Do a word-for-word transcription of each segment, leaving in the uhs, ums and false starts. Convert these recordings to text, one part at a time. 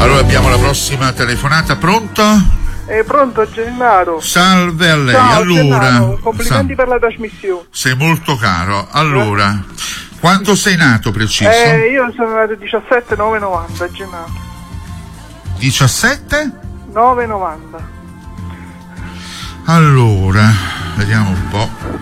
Allora abbiamo la prossima telefonata, pronto? Eh, pronto Gennaro. Salve a lei. Ciao, allora, Gennaro, complimenti sa- per la trasmissione. sei molto caro. Allora, quando sei nato preciso? Eh, io sono nato diciassette nove novanta, Gennaro. diciassette? nove novanta. Allora, vediamo un po'.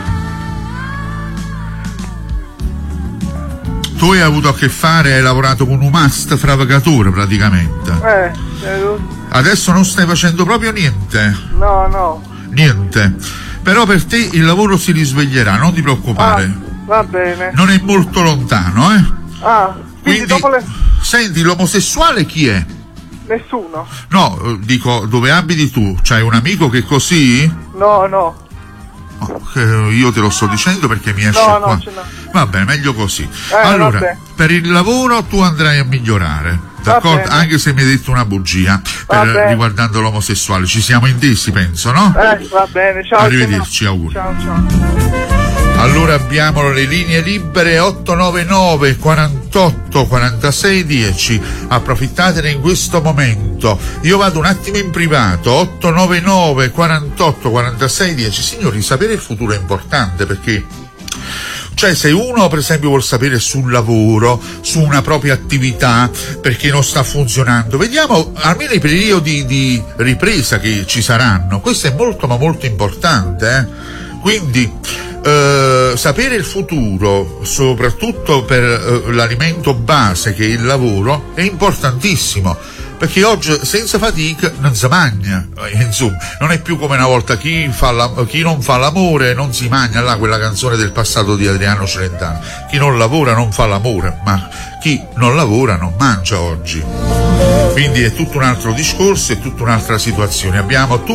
Tu hai avuto a che fare, hai lavorato con un mast fravagatore praticamente. Eh, eh, Adesso non stai facendo proprio niente. no, no. Niente. Però per te il lavoro si risveglierà, non ti preoccupare. Ah, va bene. Non è molto lontano, eh? Ah, quindi, Quindi, dopo le... senti, l'omosessuale chi è? Nessuno. No, eh, dico, dove abiti tu? C'hai un amico che è così? No, no. Oh, che io te lo sto dicendo perché mi esce No, qua. no, ce l'ho. Va bene, meglio così. Eh, allora, vabbè. per il lavoro tu andrai a migliorare, d'accordo? bene. Anche se mi hai detto una bugia Va per, bene. riguardando l'omosessuale. Ci siamo intesi, penso, no? Eh, va bene, ciao. Arrivederci, Gennaro. auguri. Ciao, ciao. Allora abbiamo le linee libere otto nove nove quarantotto quarantasei dieci, approfittatene in questo momento. Io vado un attimo in privato. Otto nove nove quarantotto quarantasei dieci. Signori, sapere il futuro è importante, perché cioè se uno per esempio vuol sapere sul lavoro, su una propria attività, perché non sta funzionando, vediamo almeno i periodi di ripresa che ci saranno. Questo è molto ma molto importante, eh? Quindi eh, sapere il futuro, soprattutto per eh, l'alimento base che è il lavoro, è importantissimo, perché oggi senza fatica non si mangia, eh, insomma, non è più come una volta: chi, fa la, chi non fa l'amore non si mangia, là quella canzone del passato di Adriano Celentano. Chi non lavora non fa l'amore, ma chi non lavora non mangia oggi. Quindi è tutto un altro discorso, è tutta un'altra situazione. Abbiamo